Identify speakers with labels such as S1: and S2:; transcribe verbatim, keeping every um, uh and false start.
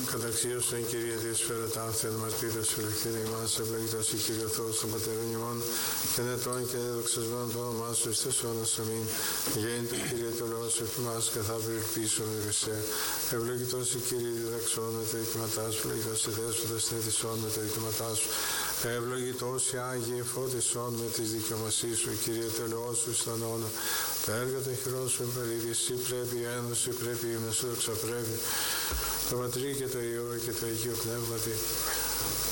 S1: Καταξίωσον, Κύριε, Διες φεροτάφθεν μαρτύρος φιλοκτήρι ημάς, ευλογητός η Κύριε Θεός των Πατέρων ημών, και νετών και δοξασμών το όνομά σου εις τες αιώνας αμήν. Γέννητο, Κύριε, το λόγο σου επί μας, καθάπερ ελπίσον ηρεσέ. Ευλογητός η Κύριε, διδαξών με τα δικαιώματά σου, ευλογητός η Δέσποτας συνέτησόν με τα δικαιώματά σου. Ευλογητός οι Άγιοι φώτισόν με τις δικαιωμασίες σου, Κύριε, το λόγο σου στον αιώνα. Τα έργα των χειρών σου εμπαρίδει, εσύ πρέπει η ένωση, πρέπει η μεσόδοξα πρέπει. Το Πατρί και το Υιό και το Αγίο Πνεύματι.